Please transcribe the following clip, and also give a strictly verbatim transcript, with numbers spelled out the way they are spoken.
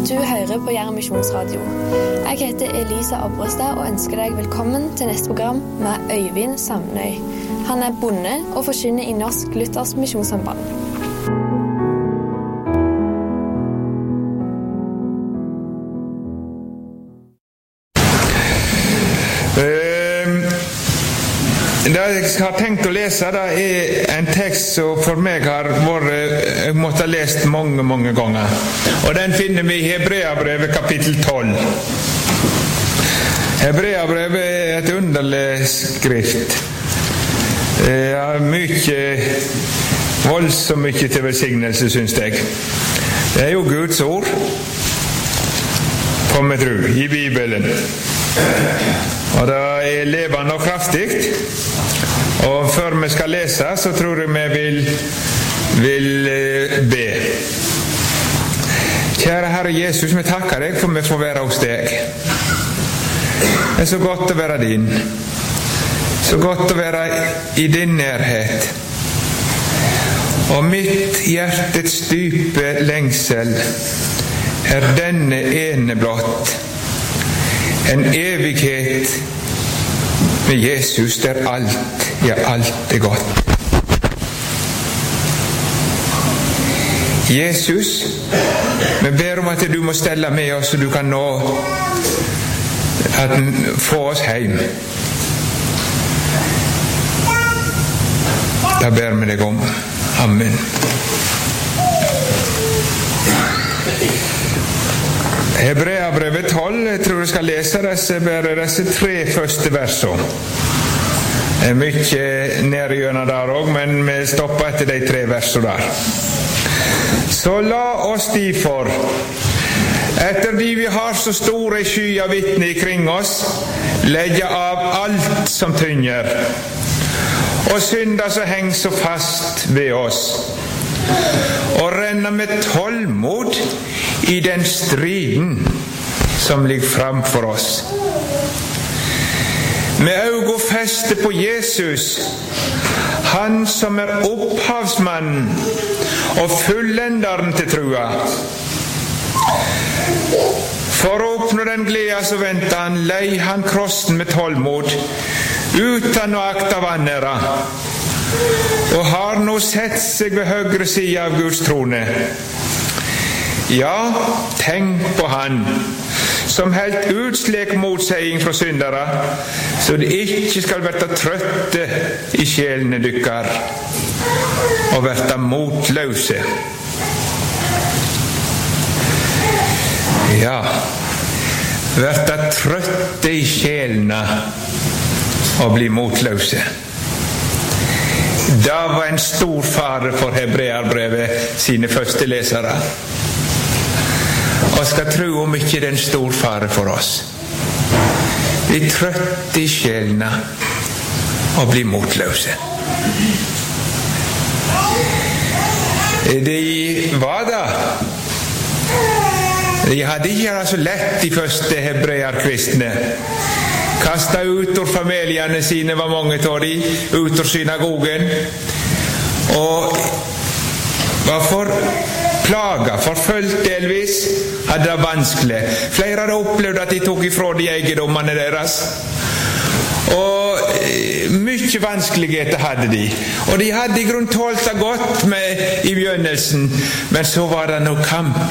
Du hører på Jæren Misjonsradio. Jeg heter Elisa Obrestad og ønsker deg velkommen til neste program med Øyvind Samnøy. Han er bonde og forkynner i Norsk Luthersk Misjonssamband. Det jeg har tenkt å lese det er en tekst som for meg har vært, jeg måtte ha lest mange, mange ganger. Og den finner vi i Hebreabrevet kapittel tolv. Hebreabrevet er et underlig skrift. Det er mye, voldsomt mye til velsignelse, synes jeg. Det er jo Guds ord, får vi tro, i Bibelen. Og det er levende og kraftig. Og før vi skal lese, så tror jeg vi vil, vil be. Kjære Herre Jesus, vi takker deg for vi får være hos deg. Det er så godt å være din. Så godt å være i din nærhet. Og mitt hjertets dype lengsel er denne ene blott. En evighet med Jesus der alt, ja alt er godt. Jesus, vi ber om at du må stelle med oss så du kan nå at få oss hjem. Da ber vi deg om. Amen. Hebreabrevet tolv, jeg tror jeg skal lese disse, bare disse tre første versene. Det er mye nærgjørende der også, men vi stopper etter de tre versene der. Så la oss derfor, etter de vi har så store sky av vitner ikring oss, legge av alt som tynger, og synder som henger så fast ved oss, og renne med tålmod i den striden som ligger framfor oss. Med øynene festet på Jesus, han som er opphavsmannen og fullenderen til trua. For å oppnå den glede som venter han, lei han krossen med tålmod, uten å akta vanære, og har nå sett seg ved høyre side av Guds trone. Ja, tenk på han som helt utslik motseging fra syndere, så de ikke skal være trøtte i sjelene dykkar og være motløse. Ja, være trøtte i sjelene og bli motløse. Det var en stor fare for Hebreabrevet sine første lesere. Og skal tro om ikke det er en stor fare for oss. Vi er trøtte i sjelene og blir motløse. De var da. De hadde ikke det så lett, de første hebreerkristne. Kastet ut ur familiene sine var mange av de, ut ur synagogen, og var for plaga, forfølgt delvis, hadde det vanskelig. Flere hadde opplevd at de tok ifra de eiendommene deres. Og mye vanskeligheter hadde de. Og de hadde i grunn tålt det godt med, i begynnelsen, men så var det noe kamp